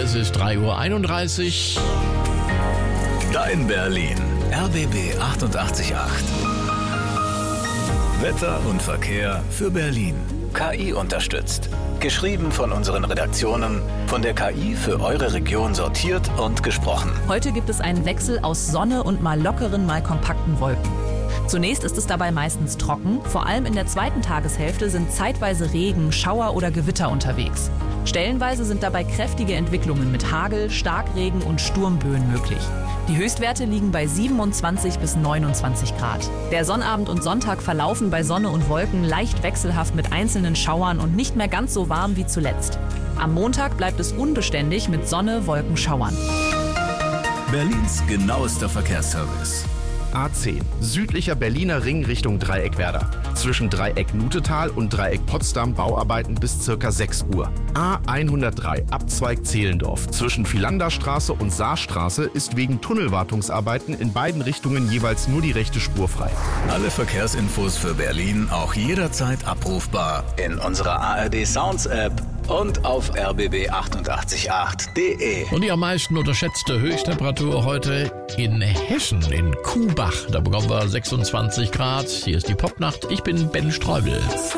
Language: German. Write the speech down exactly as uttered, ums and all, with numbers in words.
es ist drei Uhr einunddreißig. Dein Berlin. R B B achtundachtzig Komma acht. Wetter und Verkehr für Berlin. K I unterstützt. Geschrieben von unseren Redaktionen, von der K I für eure Region sortiert und gesprochen. Heute gibt es einen Wechsel aus Sonne und mal lockeren, mal kompakten Wolken. Zunächst ist es dabei meistens trocken, vor allem in der zweiten Tageshälfte sind zeitweise Regen, Schauer oder Gewitter unterwegs. Stellenweise sind dabei kräftige Entwicklungen mit Hagel, Starkregen und Sturmböen möglich. Die Höchstwerte liegen bei siebenundzwanzig bis neunundzwanzig Grad. Der Sonnabend und Sonntag verlaufen bei Sonne und Wolken leicht wechselhaft mit einzelnen Schauern und nicht mehr ganz so warm wie zuletzt. Am Montag bleibt es unbeständig mit Sonne, Wolken, Schauern. Berlins genauester Verkehrsservice. A zehn. Südlicher Berliner Ring Richtung Dreieckwerder. Zwischen Dreieck Nutetal und Dreieck Potsdam Bauarbeiten bis ca. sechs Uhr. A hundertdrei Abzweig Zehlendorf. Zwischen Philanderstraße und Saarstraße ist wegen Tunnelwartungsarbeiten in beiden Richtungen jeweils nur die rechte Spur frei. Alle Verkehrsinfos für Berlin auch jederzeit abrufbar in unserer A R D Sounds App und auf r b b achtundachtzig Komma acht punkt de. Und die am meisten unterschätzte Höchsttemperatur heute in Hessen, in Kuhbach. Da bekommen wir sechsundzwanzig Grad. Hier ist die Popnacht. Ich bin Ben Streubel.